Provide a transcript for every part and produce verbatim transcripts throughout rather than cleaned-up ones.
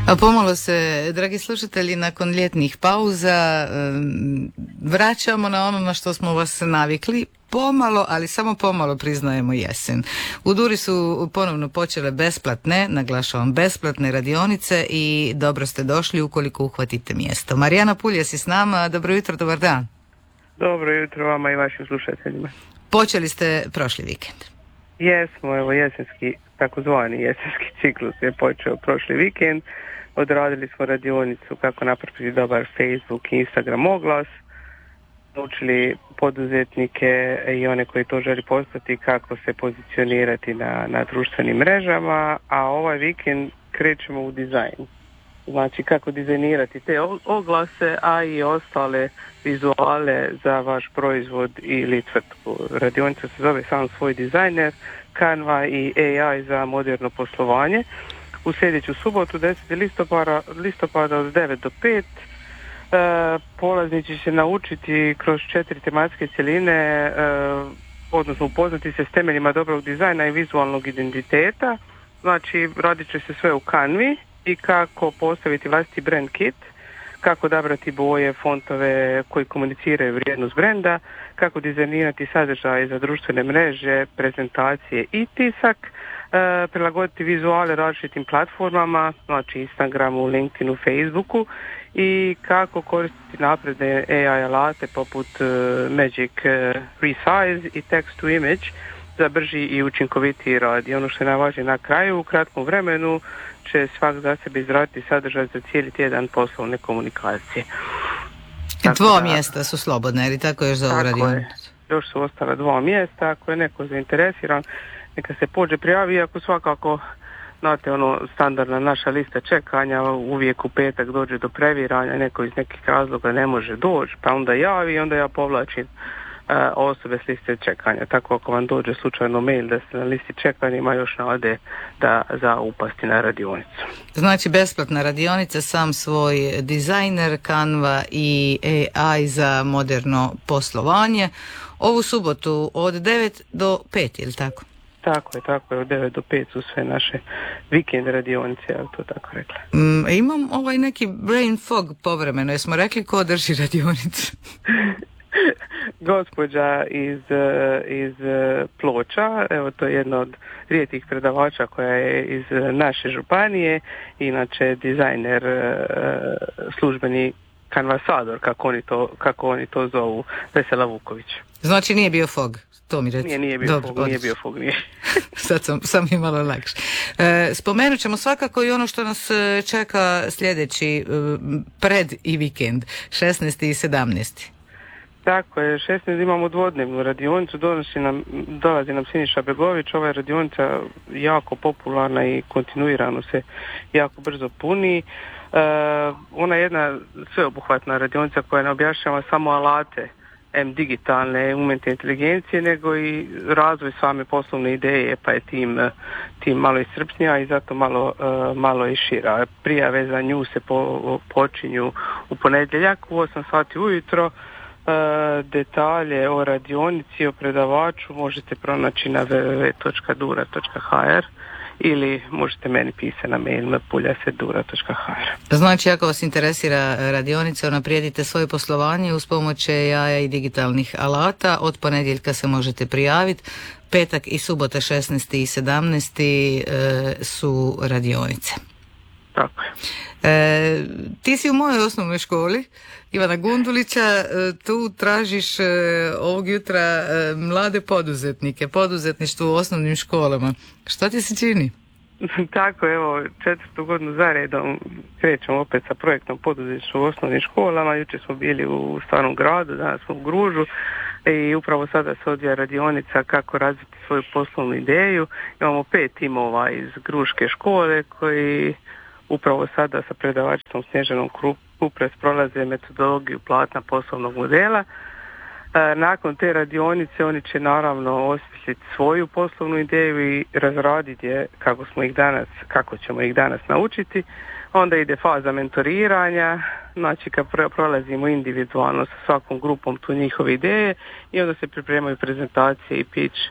A pomalo se, dragi slušatelji, nakon ljetnih pauza vraćamo na ono na što smo vas navikli. Pomalo, ali samo pomalo priznajemo jesen. U Duri su ponovno počele besplatne, naglašavam besplatne radionice i dobro ste došli ukoliko uhvatite mjesto. Marijana Pulja si s nama, dobro jutro, dobar dan. Dobro jutro vama i vašim slušateljima. Počeli ste prošli vikend. Jesmo, evo jesenski, takozvani jesenski ciklus je počeo prošli vikend. Odradili smo radionicu kako napraviti dobar Facebook i Instagram oglas. Naučili poduzetnike i one koji to želi postati kako se pozicionirati na, na društvenim mrežama, a ovaj vikend krećemo u dizajn. Znači kako dizajnirati te oglase, a i ostale vizuale za vaš proizvod ili tvrtku. Radionica se zove Sam svoj dizajner, Canva i A I za moderno poslovanje. U sljedeću subotu desetog listopada, listopada od devet do pet e, polaznici će naučiti kroz četiri tematske cjeline, e, odnosno upoznati se s temeljima dobrog dizajna i vizualnog identiteta. Znači radit će se sve u Canvi i kako postaviti vlastiti brand kit, kako odabrati boje, fontove koji komuniciraju vrijednost brenda, kako dizajnirati sadržaje za društvene mreže, prezentacije i tisak, e, prilagoditi vizuale različitim platformama, znači Instagramu, LinkedInu, Facebooku i kako koristiti napredne A I alate poput e, Magic Resize i Text to Image za brži i učinkovitiji rad. I ono što je najvažnije na kraju, u kratkom vremenu će svak za sebe izraditi sadržaj za cijeli tjedan poslovne komunikacije. Dva mjesta su slobodne, ili tako još za ovu radionicu? Još su ostala dva mjesta, ako je neko zainteresiran, neka se pođe prijavi, iako svakako, znate, ono, standardna naša lista čekanja, uvijek u petak dođe do previranja, neko iz nekih razloga ne može doći, pa onda javi i onda ja povlačim osobe s liste čekanja. Tako ako vam dođe slučajno mail da ste na listi čekanja, ima još nade da za upasti na radionicu. Znači besplatna radionica, Sam svoj dizajner, Canva i A I za moderno poslovanje. Ovu subotu od devet do pet, je li tako? Tako je, tako je, od devet do pet su sve naše vikend radionice, ja to tako rekla. Mm, imam ovaj neki brain fog povremeno, jesmo rekli ko drži radionicu? Gospođa iz, iz Ploča, evo to je jedna od rijetkih predavača koja je iz naše županije, inače dizajner, službeni kanvasador, kako oni to, kako oni to zovu, Vesela Vuković. Znači nije bio fog, to mi reći. Nije, nije bio Dobro, fog, nije bio fog, nije. Sad sam, sam je malo lakše. E, spomenut ćemo svakako i ono što nas čeka sljedeći pred i vikend, šesnaesti i sedamnaesti. Tako je, šesnaesti imamo dvodnevnu radionicu, dolazi nam, dolazi nam Siniša Begović, ova je radionica jako popularna i kontinuirano se jako brzo puni. E, ona je jedna sveobuhvatna radionica koja ne objašnjava samo alate em digitalne umjetne inteligencije, nego i razvoj same poslovne ideje, pa je tim, tim malo iscrpnija i zato malo, malo i šira. Prijave za nju se po, počinju u ponedjeljak u osam sati ujutro. Detalje o radionici, o predavaču možete pronaći na w w w točka dura točka h r ili možete meni pisati na mail na puljasedura točka h r. Znači, ako vas interesira radionica, unaprijedite svoje poslovanje uz pomoć jaja i digitalnih alata. Od ponedjeljka se možete prijaviti. Petak i subota šesnaesti i sedamnaesti e, su radionice. Tako je. E, ti si u mojoj osnovnoj školi, Ivana Gundulića, e, tu tražiš e, ovog jutra e, mlade poduzetnike, poduzetništvo u osnovnim školama. Što ti se čini? Tako, evo, četvrtu godinu za redom krećemo opet sa projektom poduzetništva u osnovnim školama. Jučer smo bili u Starom gradu, danas smo u Gružu i upravo sada se odvija radionica kako razviti svoju poslovnu ideju. Imamo pet timova iz Gruške škole koji upravo sada sa predavačicom Snježanom Kupres prolaze metodologiju platna poslovnog modela. E, nakon te radionice oni će naravno osmisliti svoju poslovnu ideju i razraditi je kako smo ih danas, kako ćemo ih danas naučiti. Onda ide faza mentoriranja, znači kad prolazimo individualno sa svakom grupom tu njihove ideje i onda se pripremaju prezentacije i pitch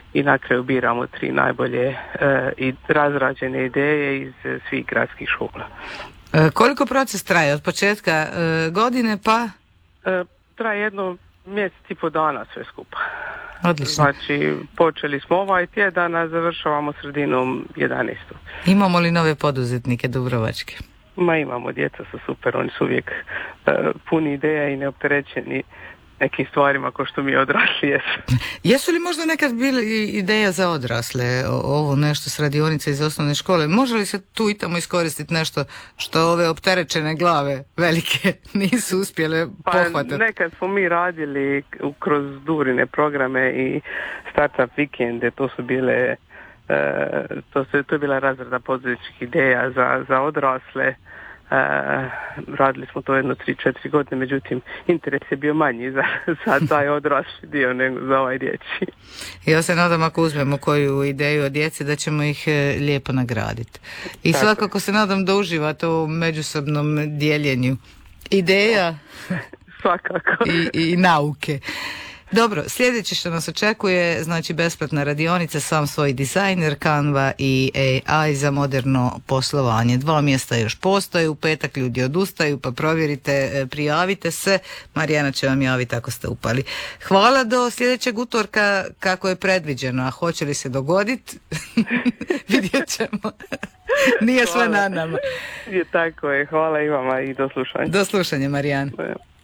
i na kraju biramo tri najbolje e, i razrađene ideje iz e, svih gradskih škola. E, koliko proces traje od početka e, godine pa? E, traje jedno mjesec i po dana sve skupa. Odlično. Znači, počeli smo ovaj tjedan, a završavamo sredinom jedanaestog. Imamo li nove poduzetnike dubrovačke? Ma imamo, djeca su super, oni su uvijek uh, puni ideja i neopterećeni nekim stvarima kao što mi odrasli jesu. Jesu li možda nekad bili ideja za odrasle, ovo nešto s radionica iz osnovne škole? Može li se tu i tamo iskoristiti nešto što ove opterećene glave velike nisu uspjele pohvatati? Pa nekad smo mi radili kroz Durine programe i startup vikende, to su bile uh, to, su, to je bila razrada poduzetničkih ideja za, za odrasle. Uh, radili smo to jedno tri četiri godine, međutim interes je bio manji za, za taj odrasli dio nego za ovaj dječji. Ja se nadam ako uzmemo koju ideju od djece da ćemo ih e, lijepo nagraditi. I tako. Svakako se nadam da uživate u međusobnom dijeljenju ideja svakako i, i nauke. Dobro, sljedeće što nas očekuje, znači besplatna radionica Sam svoj dizajner, Canva i A I za moderno poslovanje. Dva mjesta još postoje, u petak ljudi odustaju, pa provjerite, prijavite se. Marijana će vam javiti ako ste upali. Hvala, do sljedećeg utorka kako je predviđeno, a hoće li se dogoditi? Vidjet ćemo. Nije sve na nama. Je tako je, hvala i vama i do slušanja. Do slušanja, Marijana.